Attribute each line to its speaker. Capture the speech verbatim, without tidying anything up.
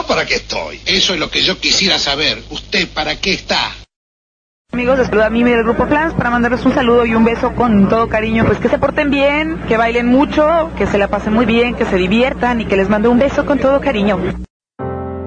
Speaker 1: para qué estoy.
Speaker 2: Eso es lo que yo quisiera saber. ¿Usted para qué está?
Speaker 3: Amigos, les saluda a Mimi del Grupo Flans para mandarles un saludo y un beso con todo cariño. Pues que se porten bien, que bailen mucho, que se la pasen muy bien, que se diviertan y que les mando un beso con todo cariño.